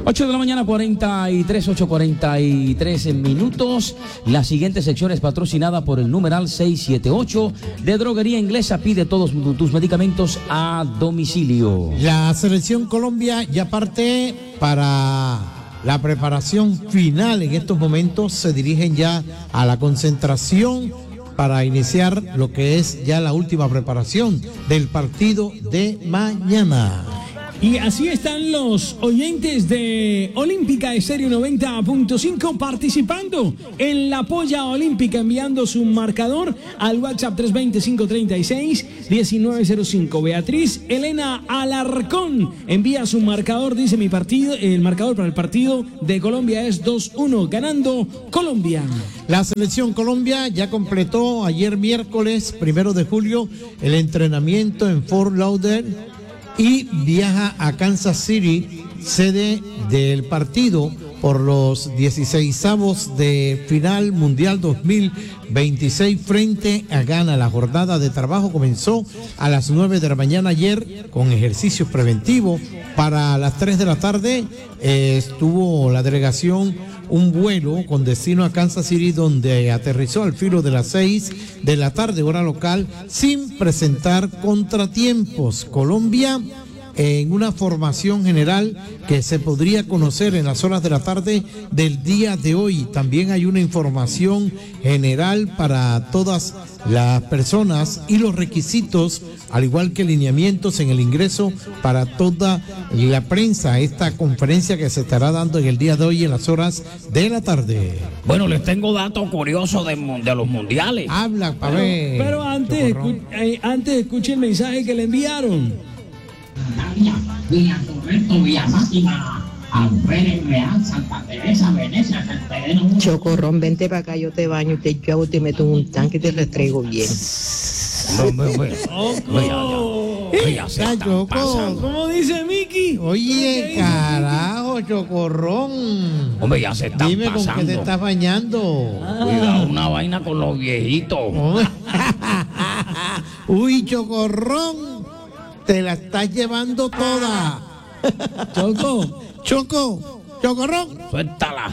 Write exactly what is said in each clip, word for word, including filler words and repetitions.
ocho de la mañana, cuarenta y tres, ocho cuarenta y tres minutos. La siguiente sección es patrocinada por el numeral seiscientos setenta y ocho de Droguería Inglesa. Pide todos tus medicamentos a domicilio. La selección Colombia ya parte para la preparación final. En estos momentos se dirigen ya a la concentración para iniciar lo que es ya la última preparación del partido de mañana. Y así están los oyentes de Olímpica Estéreo noventa punto cinco participando en la polla olímpica, enviando su marcador al WhatsApp tres dos cero, cinco tres seis, uno nueve cero cinco. Beatriz Elena Alarcón envía su marcador, dice mi partido, el marcador para el partido de Colombia es dos uno, ganando Colombia. La selección Colombia ya completó ayer miércoles primero de julio el entrenamiento en Fort Lauderdale y viaja a Kansas City, sede del partido por los dieciseisavos de final mundial dos mil veintiséis frente a Ghana. La jornada de trabajo comenzó a las nueve de la mañana ayer con ejercicios preventivos. Para las tres de la tarde eh, estuvo la delegación un vuelo con destino a Kansas City, donde aterrizó al filo de las seis de la tarde, hora local, sin presentar contratiempos. Colombia en una formación general que se podría conocer en las horas de la tarde del día de hoy. También hay una información general para todas las personas y los requisitos, al igual que lineamientos en el ingreso para toda la prensa. Esta conferencia que se estará dando en el día de hoy en las horas de la tarde. Bueno, les tengo datos curiosos de, de los mundiales. Habla, para Pero, ver. pero antes, escu- eh, antes escuche el mensaje que le enviaron. Villa Correcto, Villa Máxima, Alférez, Real, Santa Teresa, Venecia, Santeleno. Chocorrón, vente para acá, yo te baño, te yo te meto en un tanque y te restrego bien. ¿Cómo dice Miki? Oye, carajo, Chocorrón. Hombre, ya se están Dime pasando. con qué te estás bañando. Ah. Cuidado, una vaina con los viejitos. Uy, Chocorrón, te la estás llevando toda. Choco, Choco, Chocorrón. Suéltala.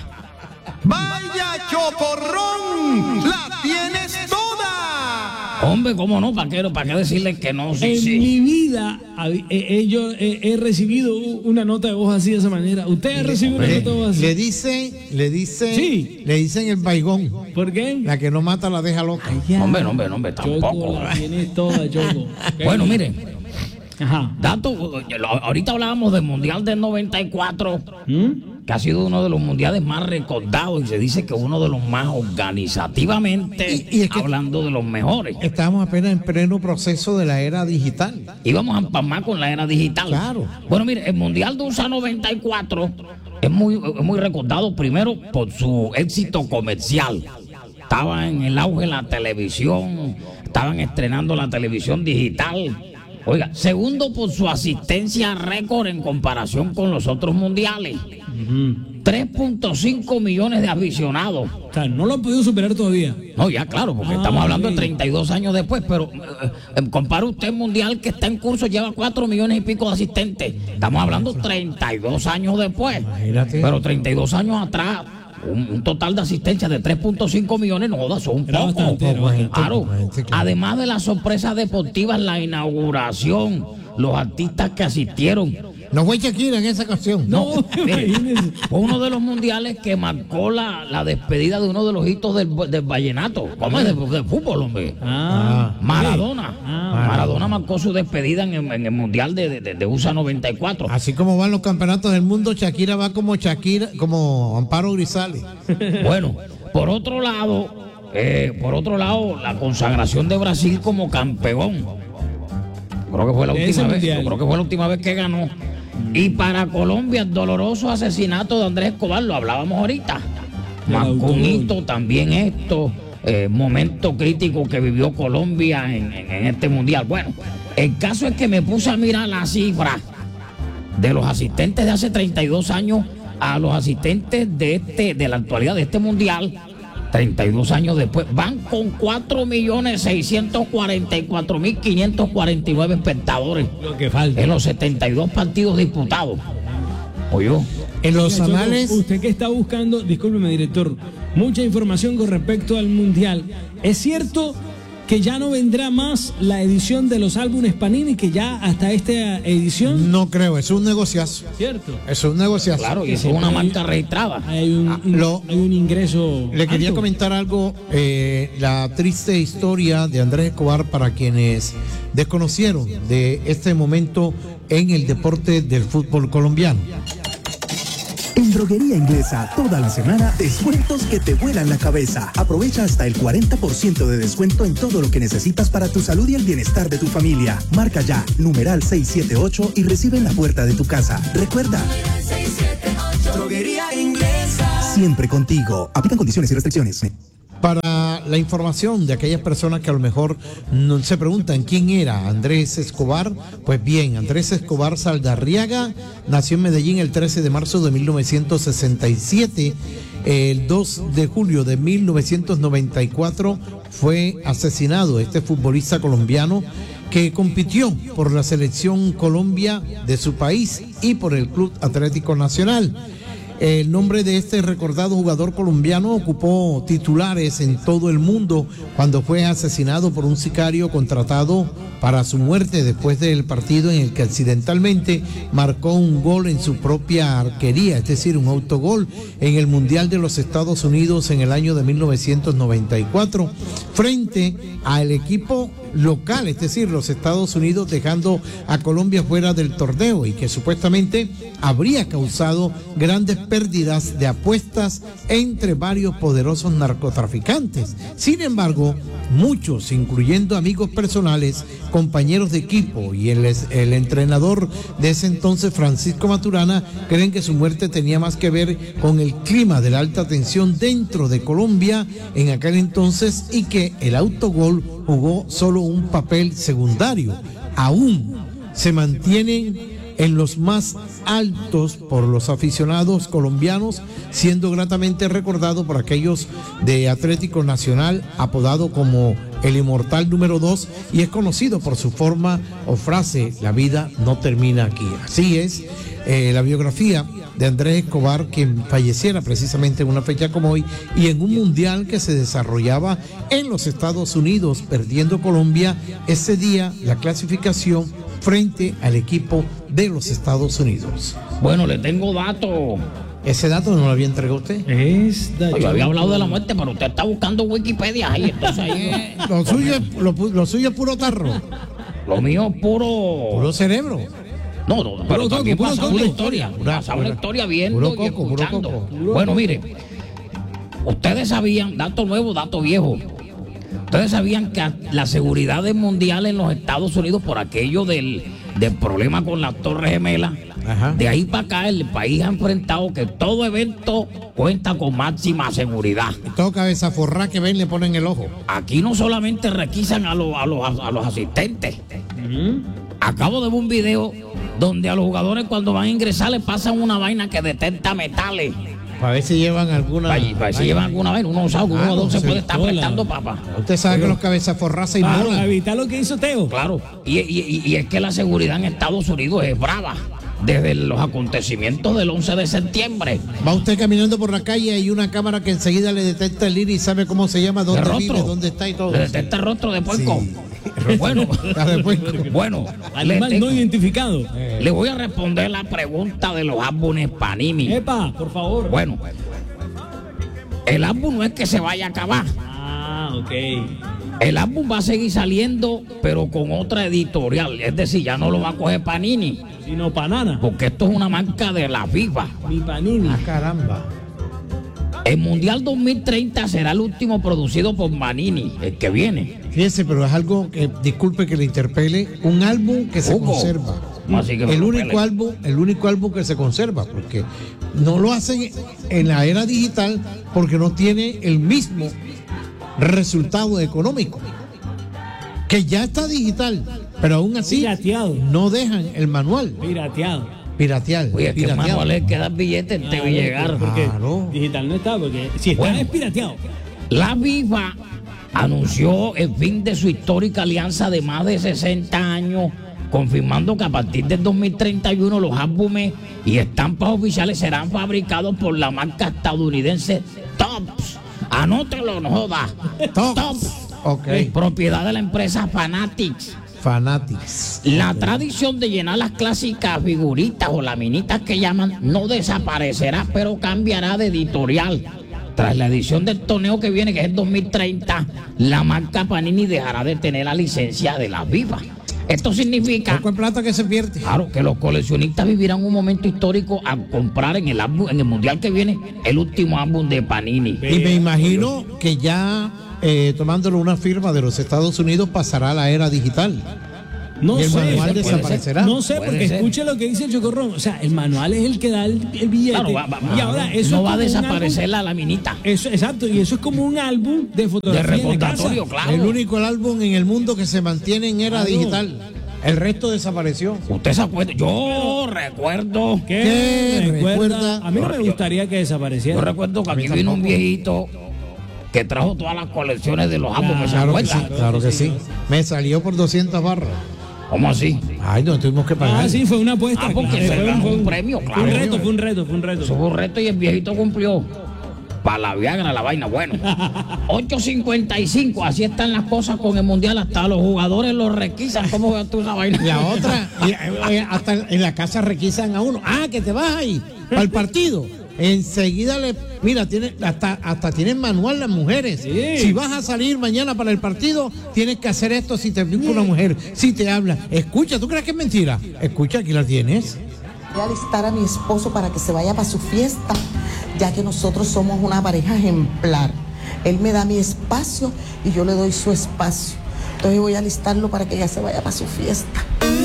¡Vaya Chocorrón! ¡La tienes toda! Hombre, ¿cómo no? ¿Para qué, para qué decirle que no? Sí, en sí. mi vida eh, eh, yo eh, he recibido una nota de voz así de esa manera. ¿Usted ha recibido una Le, nota de voz así? le dice, le dice, Sí. le dicen el baigón. ¿Por qué? La que no mata la deja loca. Ya. Hombre, no, hombre, no, hombre, Choco, tampoco. la tienes toda, Choco. Bueno, miren. Ajá. Dato, ahorita hablábamos del Mundial del noventa y cuatro, ¿Mm? que ha sido uno de los mundiales más recordados y se dice que uno de los más organizativamente, Y- y es que- hablando de los mejores. Estamos apenas en pleno proceso de la era digital. Y vamos a empalmar con la era digital. Claro. Bueno, mire, el Mundial de U S A noventa y cuatro es muy, es muy recordado primero por su éxito comercial. Estaba en el auge la televisión, estaban estrenando la televisión digital. Oiga, segundo por su asistencia récord en comparación con los otros mundiales. tres punto cinco millones de aficionados. O sea, no lo han podido superar todavía. No, ya claro, porque Ah, estamos hablando ok. de treinta y dos años después, pero eh, eh, compara usted el mundial que está en curso, lleva cuatro millones y pico de asistentes. Estamos hablando treinta y dos años después. Imagínate. Pero treinta y dos años atrás, un, un total de asistencia de tres punto cinco millones, no jodas, son un Era poco. bastante, era bastante. Claro. Bastante, claro. Además de las sorpresas deportivas, la inauguración, los artistas que asistieron. No fue Shakira en esa ocasión. No, Mire, imagínese. fue uno de los mundiales que marcó la, la despedida de uno de los hitos del, del vallenato. ¿Cómo es? De, de fútbol, hombre. Ah, Maradona. Ah, Maradona marcó su despedida en, el- en el mundial de, de, de U S A noventa y cuatro. Así como van los campeonatos del mundo, Shakira va como Shakira, como Amparo Grisales. Bueno, por otro lado, eh, por otro lado, la consagración de Brasil como campeón. Creo que fue la De ese última vez. mundial. Yo creo que fue la última vez que ganó. Y para Colombia, el doloroso asesinato de Andrés Escobar, lo hablábamos ahorita. Del Marcó un autogol. hito también esto, eh, momento crítico que vivió Colombia en, en- en este mundial. Bueno, el caso es que me puse a mirar las cifras de los asistentes de hace treinta y dos años a los asistentes de este, de la actualidad de este mundial. treinta y dos años después, van con cuatro millones seiscientos cuarenta y cuatro mil quinientos cuarenta y nueve espectadores lo que falta. en los setenta y dos partidos disputados. Oye, En los Oiga, Choco, anales, usted que está buscando, discúlpeme, director, mucha información con respecto al Mundial. ¿Es cierto que ya no vendrá más la edición de los álbumes Panini, que ya hasta esta edición? no creo, es un negociazo. ¿Cierto? Es un negociazo. claro, y eso es una marca registrada. Hay un, Ah, un- lo- hay un ingreso. Le quería alto. comentar algo, eh, la triste historia de Andrés Escobar para quienes desconocieron de este momento en el deporte del fútbol colombiano. En Droguería Inglesa, toda la semana, descuentos que te vuelan la cabeza. Aprovecha hasta el cuarenta por ciento de descuento en todo lo que necesitas para tu salud y el bienestar de tu familia. Marca ya, numeral seiscientos setenta y ocho y recibe en la puerta de tu casa. Recuerda, Droguería Inglesa. Siempre contigo. Aplican condiciones y restricciones. Para la información de aquellas personas que a lo mejor no se preguntan quién era Andrés Escobar, pues bien, Andrés Escobar Saldarriaga nació en Medellín el trece de marzo de mil novecientos sesenta y siete. El dos de julio de mil novecientos noventa y cuatro fue asesinado este futbolista colombiano que compitió por la selección Colombia de su país y por el Club Atlético Nacional. El nombre de este recordado jugador colombiano ocupó titulares en todo el mundo cuando fue asesinado por un sicario contratado para su muerte después del partido en el que accidentalmente marcó un gol en su propia arquería, es decir, un autogol en el Mundial de los Estados Unidos en el año de mil novecientos noventa y cuatro frente al equipo local, es decir, los Estados Unidos, dejando a Colombia fuera del torneo y que supuestamente habría causado grandes pérdidas de apuestas entre varios poderosos narcotraficantes. Sin embargo, muchos, incluyendo amigos personales, compañeros de equipo y el, el entrenador de ese entonces, Francisco Maturana, creen que su muerte tenía más que ver con el clima de la alta tensión dentro de Colombia en aquel entonces y que el autogol jugó solo un papel secundario. Aún se mantienen en los más altos por los aficionados colombianos, siendo gratamente recordado por aquellos de Atlético Nacional, apodado como el Inmortal número dos, y es conocido por su forma o frase: la vida no termina aquí. Así es eh, la biografía de Andrés Escobar, quien falleciera precisamente en una fecha como hoy y en un mundial que se desarrollaba en los Estados Unidos, perdiendo Colombia ese día la clasificación frente al equipo de los Estados Unidos. Bueno, le tengo datos. ¿Ese dato no lo había entregado usted? Es Oye, yo había hablado de la muerte, pero usted está buscando Wikipedia ahí, entonces ahí es- Lo suyo, es- lo, pu- lo suyo es puro tarro, lo mío es puro. puro cerebro. No, no, pero Puro también coco, puro pasamos la coco. historia. Pura- Pasamos la pura- historia viendo puro y coco, puro escuchando. coco. Bueno, mire, ustedes sabían, dato nuevo, dato viejo. Ustedes sabían que la seguridad del mundial en los Estados Unidos, por aquello del, del problema con las Torres Gemelas, Ajá. de ahí para acá el país ha enfrentado que todo evento cuenta con máxima seguridad. Todo cabeza forrá que ven le ponen el ojo. Aquí no solamente requisan a los, a los, a los asistentes. Acabo de ver un video donde a los jugadores cuando van a ingresar les pasan una vaina que detecta metales. Para ver si llevan alguna. Para, para ver si llevan alguna vaina. Uno sabe que un Ah, jugador no, se sí, puede estar toda. prestando, papá. Usted sabe que los cabezas forrá se para inmolan. evitar lo que hizo Teo. Claro. Y, y- y es que la seguridad en Estados Unidos es brava. Desde los acontecimientos del once de septiembre. Va usted caminando por la calle y hay una cámara que enseguida le detecta el iris y sabe cómo se llama, De dónde rostro. vive, dónde está y todo. Le detecta el rostro de puerco. Sí. Bueno, Está de puerco. bueno, le, Animal tengo- no identificado. le voy a responder la pregunta de los álbumes Panini. Epa, por favor. Bueno, el álbum no es que se vaya a acabar. Ah, ok. El álbum va a seguir saliendo, pero con otra editorial. Es decir, ya no lo va a coger Panini, Sino Panana. porque esto es una marca de la FIFA. Mi Panini. Ah, caramba. El Mundial dos mil treinta será el último producido por Panini, el que viene. Fíjese, pero es algo que, disculpe que le interpele, un álbum que se Hugo. conserva. Así que me El lo único pele. álbum, el único álbum que se conserva, porque no lo hacen en la era digital porque no tiene el mismo resultado económico. Que ya está digital, pero aún así Pirateado. no dejan el manual Pirateado. piratear. Oye, que pirateado. manual es que dar billetes te Claro, llegar. Porque Claro. digital no está, porque si está Bueno. es pirateado. La FIFA anunció el fin de su histórica alianza de más de sesenta años confirmando que a partir del dos mil treinta y uno los álbumes y estampas oficiales serán fabricados por la marca estadounidense Topps. Anótelo, no joda. Topps. Topps. Ok. Propiedad de la empresa Fanatics. Fanatics. La Ok. tradición de llenar las clásicas figuritas o laminitas que llaman no desaparecerá, pero cambiará de editorial. Tras la edición del torneo que viene, que es el dos mil treinta, la marca Panini dejará de tener la licencia de la FIFA. Esto significa, Poco en plata que se pierde. claro, que los coleccionistas vivirán un momento histórico al comprar en el álbum, en el mundial que viene, el último álbum de Panini. Y me imagino que ya eh, tomándolo una firma de los Estados Unidos pasará a la era digital. No Y el sé, manual puede desaparecerá. ser. No sé, Puede porque ser. escuche lo que dice el Chocorrón. O sea, el manual es el que da el, el billete. Claro, va- va- y ahora eso no es va a como un desaparecer álbum- la laminita Eso, exacto, y eso es como un álbum de de fotografía de, casa. recordatorio, claro. El único álbum en el mundo que se mantiene en era Claro. digital. El resto desapareció. Usted se acuerda, yo recuerdo, ¿Qué, ¿Qué recuerda? recuerda? A mí no me Yo- gustaría que desapareciera. yo recuerdo que aquí vino un viejito que trajo todas las colecciones de los álbumes, ¿se Claro que acuerda? sí, claro que sí. Me salió por doscientas barras. ¿Cómo así? Ay, no tuvimos que pagar. Ah, sí, fue una apuesta. Ah, porque claro, se fue ganó fue un premio, Fue claro. un reto, fue un reto, fue un reto. Eso fue un reto y el viejito cumplió. Para la Viagra, la vaina, bueno. ocho cincuenta y cinco, así están las cosas con el mundial. Hasta los jugadores los requisan. ¿Cómo ves tú esa vaina? La otra, y, eh, hasta en la casa requisan a uno. Ah, que te vas ahí para el partido. Enseguida le, mira, tiene, hasta, hasta tienen manual las mujeres. Sí. Si vas a salir mañana para el partido, tienes que hacer esto si te ve una mujer, si te habla. Escucha, ¿tú crees que es mentira? Escucha, aquí la tienes. Voy a alistar a mi esposo para que se vaya para su fiesta, ya que nosotros somos una pareja ejemplar. Él me da mi espacio y yo le doy su espacio. Entonces voy a alistarlo para que ella se vaya para su fiesta.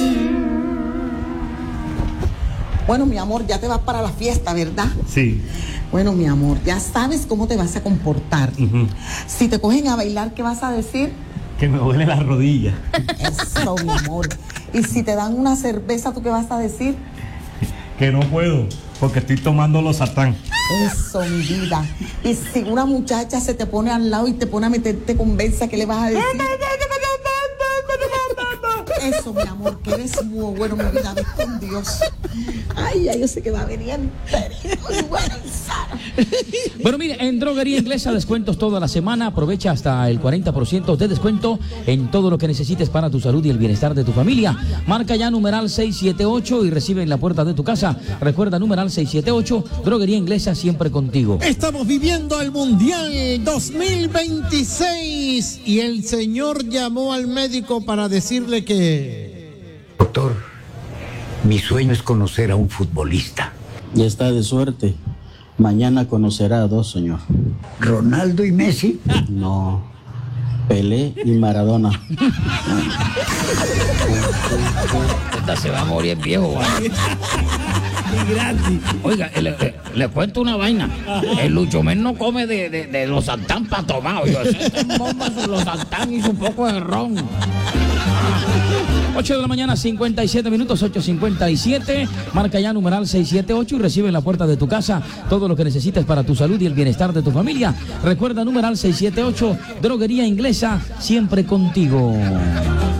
Bueno, mi amor, ya te vas para la fiesta, ¿verdad? Sí. Bueno, mi amor, ya sabes cómo te vas a comportar. Ujú. Si te cogen a bailar, ¿qué vas a decir? Que me duele la rodilla. Eso, mi amor. Y si te dan una cerveza, ¿tú qué vas a decir? Que no puedo, porque estoy tomando los satán. Eso, mi vida. Y si una muchacha se te pone al lado y te pone a meterte con benza, ¿qué le vas a decir? Eso, mi amor, que eres muy bueno, mi vida, ves con Dios. Ay, ya yo sé que va a venir entero, muy bueno y sano. Bueno, mire, en Droguería Inglesa descuentos toda la semana. Aprovecha hasta el cuarenta por ciento de descuento en todo lo que necesites para tu salud y el bienestar de tu familia. Marca ya numeral seiscientos setenta y ocho y recibe en la puerta de tu casa. Recuerda numeral seiscientos setenta y ocho, Droguería Inglesa siempre contigo. Estamos viviendo el Mundial dos mil veintiséis y el señor llamó al médico para decirle que... Doctor, mi sueño es conocer a un futbolista. Ya está de suerte. Mañana conocerá a dos, señor. ¿Ronaldo y Messi? No. Pelé y Maradona. Esta se va a morir el viejo, ¿vale? Oiga, le, le- le cuento una vaina. El Lucho Men no come de, de, de los sartán para tomar. Yo sé que bomba los sartán y su poco de ron. ocho de la mañana, cincuenta y siete minutos, ocho cincuenta y siete. Marca ya numeral seiscientos setenta y ocho y recibe en la puerta de tu casa todo lo que necesites para tu salud y el bienestar de tu familia. Recuerda numeral seiscientos setenta y ocho, Droguería Inglesa, siempre contigo.